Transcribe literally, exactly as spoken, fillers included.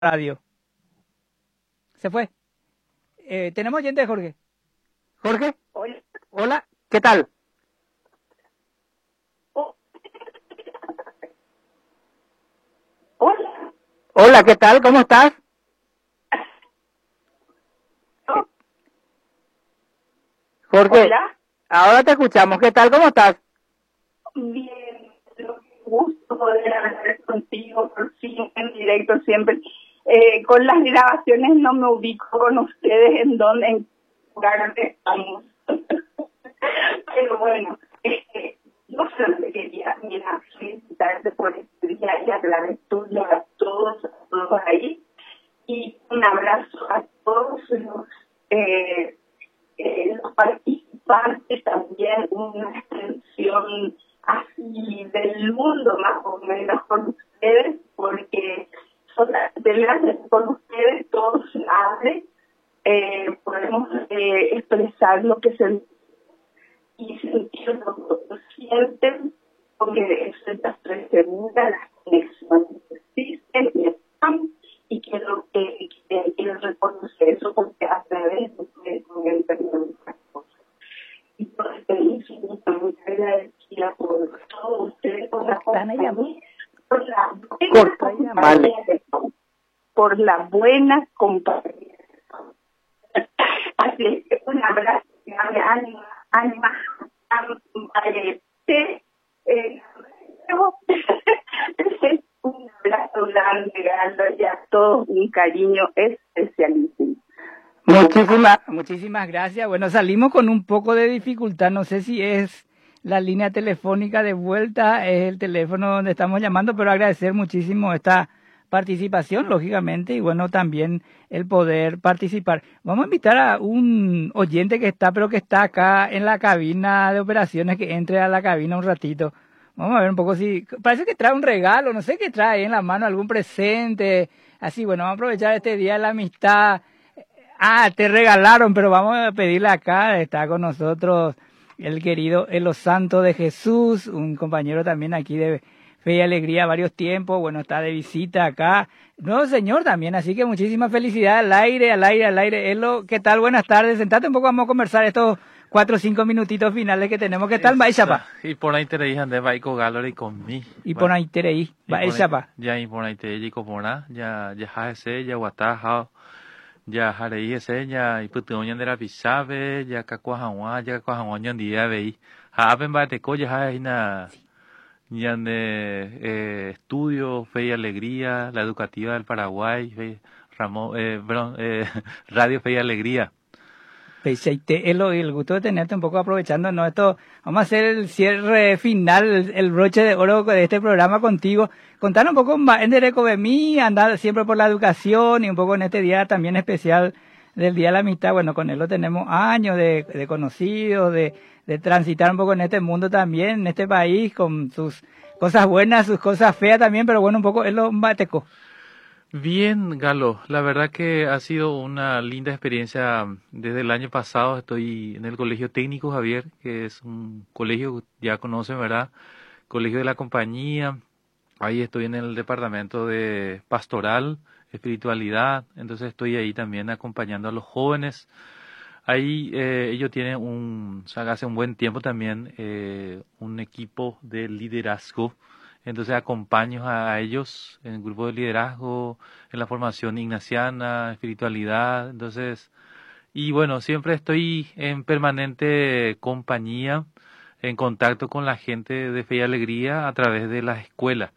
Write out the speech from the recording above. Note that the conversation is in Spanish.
radio. Se fue. Eh, ¿Tenemos oyente, Jorge? Jorge. Hola. Hola, ¿qué tal? Oh. Hola. Hola, ¿qué tal? ¿Cómo estás? Oh. Jorge. Hola. Ahora te escuchamos. ¿Qué tal? ¿Cómo estás? Bien. Gusto poder hablar contigo por fin en directo siempre. Eh, con las grabaciones no me ubico con ustedes en dónde, en qué lugar estamos. Pero bueno, este, yo solo quería, mira, felicitarte por este día y hablar tuyo a todos, a todos ahí. Y un abrazo a todos los, eh, eh, los participantes, también una extensión así del mundo más o menos con ustedes, porque gracias con ustedes todos hablen, eh, podemos eh, expresar lo que se y sentir lo que sienten, porque eso es tres segundas, las conexiones existen y están, y quiero, eh, eh, quiero reconocer eso porque a través de ustedes me han perdido muchas cosas. Y por experiencia, muy agradecida por todos ustedes, por la compañía, por la buena compañía de todos. por la buena compañía. Así que un abrazo, ánima, ánima, un abrazo grande, grande, y a todos un cariño especialísimo. Muchísimas, muchísimas gracias. Bueno, salimos con un poco de dificultad, no sé si es la línea telefónica de vuelta, es el teléfono donde estamos llamando, pero agradecer muchísimo esta participación, lógicamente, y bueno, también el poder participar. Vamos a invitar a un oyente que está, pero que está acá en la cabina de operaciones, que entre a la cabina un ratito. Vamos a ver un poco si, parece que trae un regalo, no sé qué trae en la mano, algún presente, así, bueno, vamos a aprovechar este día de la amistad. Ah, te regalaron, pero vamos a pedirle acá, está con nosotros el querido Elo Santo de Jesús, un compañero también aquí de Fe y Alegría varios tiempos, bueno, está de visita acá, nuevo señor también, así que muchísimas felicidades al aire, al aire, al aire. Elo, ¿qué tal? Buenas tardes, sentate un poco, vamos a conversar estos cuatro o cinco minutitos finales que tenemos. ¿Qué tal, Baixapa? Y por ahí te reí, andé, va y con Gallery conmigo. Y por ahí te reí, Baixapa. Ya, y por ahí te reí, como nada, ya, ya, ya, ese, ya, guataja, ya, jareí, ese, ya, y puto, ya, andera, pisabe, ya, cacuajaguá, ya, cacuajaguá, ya, andía, veí. Ja, apen, va, te coya, ja, na, ya, de, eh, estudio, Fe y Alegría, la educativa del Paraguay, fe, Ramón, eh, perdón, eh, Radio Fe y Alegría. Pecheite, el, el gusto de tenerte un poco aprovechando, ¿no? Esto, vamos a hacer el cierre final, el, el broche de oro de este programa contigo. Contar un poco en Dereco de mí, andar siempre por la educación y un poco en este día también especial del Día de la Amistad. Bueno, con él lo tenemos años de, de conocidos, de, de transitar un poco en este mundo también, en este país, con sus cosas buenas, sus cosas feas también, pero bueno, un poco él lo bateco. Bien, Galo, la verdad que ha sido una linda experiencia. Desde el año pasado estoy en el Colegio Técnico Javier, que es un colegio, ya conocen, ¿verdad? Colegio de la Compañía. Ahí estoy en el departamento de pastoral, espiritualidad, entonces estoy ahí también acompañando a los jóvenes. Ahí eh, ellos tienen un, o sea, hace un buen tiempo también, eh, un equipo de liderazgo. Entonces acompaño a ellos en el grupo de liderazgo, en la formación ignaciana, espiritualidad. Entonces, y bueno, siempre estoy en permanente compañía, en contacto con la gente de Fe y Alegría a través de la escuela.